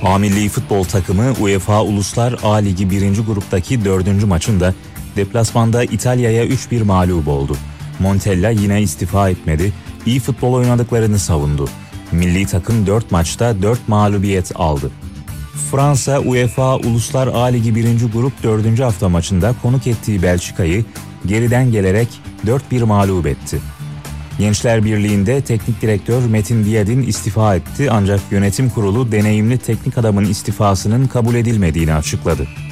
A milli futbol takımı UEFA Uluslar A Ligi 1. gruptaki 4. maçında deplasmanda İtalya'ya 3-1 mağlup oldu. Montella yine istifa etmedi, iyi futbol oynadıklarını savundu. Milli takım 4 maçta 4 mağlubiyet aldı. Fransa UEFA Uluslar A Ligi 1. grup 4. hafta maçında konuk ettiği Belçika'yı geriden gelerek 4-1 mağlup etti. Gençler Birliği'nde teknik direktör Metin Diyadin istifa etti ancak yönetim kurulu deneyimli teknik adamın istifasının kabul edilmediğini açıkladı.